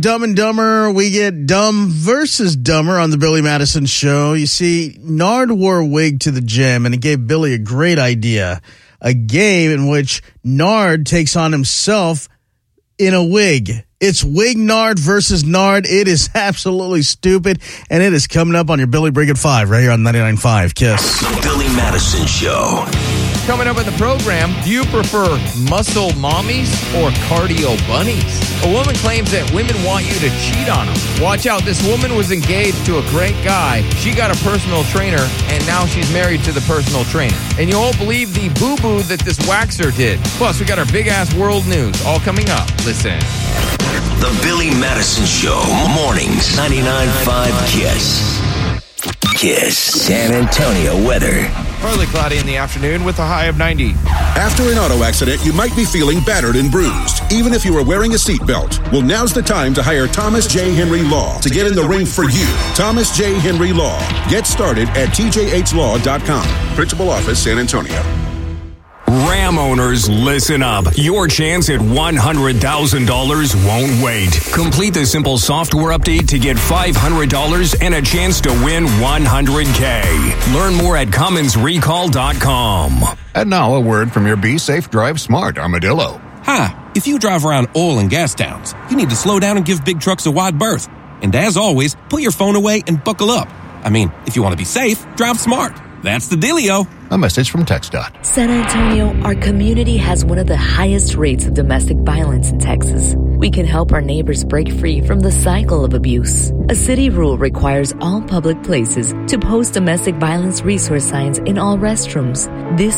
Dumb and Dumber, we get Dumb versus Dumber on the Billy Madison Show. You see, Nard wore a wig to the gym, and it gave Billy a great idea. A game in which Nard takes on himself in a wig. It's Wig Nard versus Nard. It is absolutely stupid, and it is coming up on your Billy Brick at 5 right here on 99.5 KISS. The Billy Madison Show. Coming up in the program, do you prefer muscle mommies or cardio bunnies? A woman claims that women want you to cheat on them. Watch out, this woman was engaged to a great guy. She got a personal trainer, and now she's married to the personal trainer. And you won't believe the boo-boo that this waxer did. Plus, we got our big-ass world news all coming up. Listen. The Billy Madison Show. Mornings, 99.5 KISS. KISS San Antonio weather. Partly cloudy in the afternoon with a high of 90. After an auto accident, you might be feeling battered and bruised, even if you are wearing a seatbelt. Well, now's the time to hire Thomas J. Henry Law to get in the ring for you. Thomas J. Henry Law. Get started at tjhlaw.com. Principal Office, San Antonio. Ram owners, listen up. Your chance at $100,000 won't wait. Complete the simple software update to get $500 and a chance to win $100K. Learn more at CummonsRecall.com. And now a word from your Be Safe Drive Smart Armadillo. Hi, if you drive around oil and gas towns, you need to slow down and give big trucks a wide berth. And as always, put your phone away and buckle up. I mean, if you want to be safe, drive smart. That's the dealio. A message from TxDOT. San Antonio, our community has one of the highest rates of domestic violence in Texas. We can help our neighbors break free from the cycle of abuse. A city rule requires all public places to post domestic violence resource signs in all restrooms. This